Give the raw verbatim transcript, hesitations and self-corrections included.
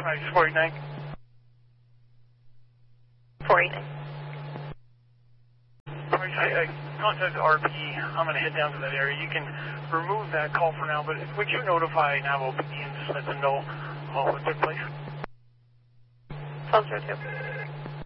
Enterprise four eighty-nine. four eighty-nine. I, I contacted R P. I'm going to head down to that area. You can remove that call for now, but would you notify Navajo P D and just let them know uh, what took place? twelve zero two.